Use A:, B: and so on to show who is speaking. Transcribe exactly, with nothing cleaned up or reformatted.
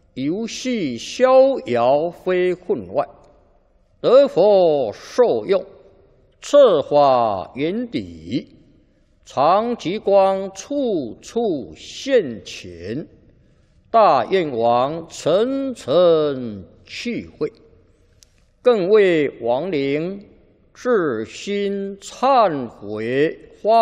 A: 游戏逍遥非分外，得佛受用，策法圆底，常极光处处现前，大愿王层层去会，更为亡灵至心忏悔。